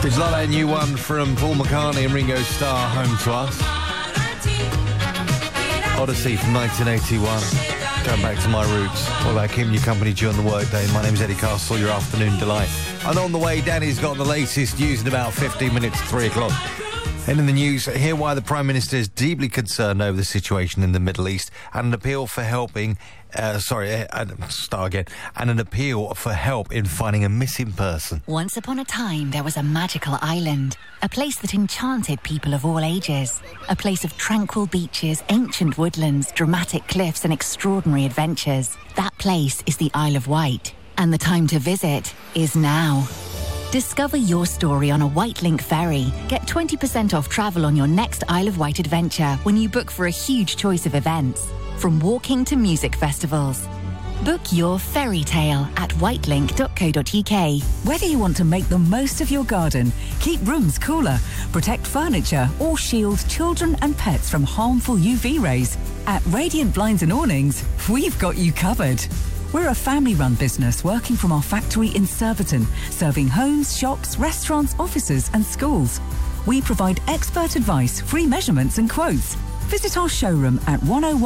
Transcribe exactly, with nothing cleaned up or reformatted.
It's like that new one from Paul McCartney and Ringo Starr, Home to Us. Odyssey from nineteen eighty-one. Going back to my roots. What about keeping you company during the workday? My name's Eddie Castle, your afternoon delight. And on the way, Danny's got the latest news in about fifteen minutes to three o'clock. And in the news, hear why the Prime Minister is deeply concerned over the situation in the Middle East and an appeal for helping, uh, sorry, uh, start again, and an appeal for help in finding a missing person. Once upon a time, there was a magical island, a place that enchanted people of all ages, a place of tranquil beaches, ancient woodlands, dramatic cliffs and extraordinary adventures. That place is the Isle of Wight, and the time to visit is now. Discover your story on a Wightlink ferry. Get twenty percent off travel on your next Isle of Wight adventure when you book for a huge choice of events, from walking to music festivals. Book your fairy tale at wightlink dot co dot uk. Whether you want to make the most of your garden, keep rooms cooler, protect furniture or shield children and pets from harmful U V rays, at Radiant Blinds and Awnings, we've got you covered. We're a family-run business working from our factory in Surbiton, serving homes, shops, restaurants, offices and schools. We provide expert advice, free measurements and quotes. Visit our showroom at one oh one